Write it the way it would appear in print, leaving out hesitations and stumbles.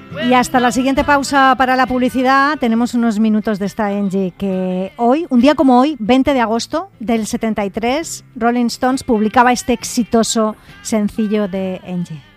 Y hasta la siguiente pausa para la publicidad tenemos unos minutos de esta Angie, que hoy, un día como hoy, 20 de agosto del 73, Rolling Stones publicaba este exitoso sencillo de Angie.